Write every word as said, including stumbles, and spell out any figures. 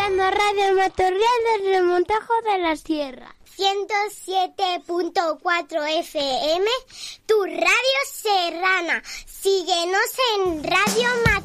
escuchando Radio Matorral del Remontajo de la Sierra. ciento siete punto cuatro F M, tu radio serrana. Síguenos en Radio Matorral.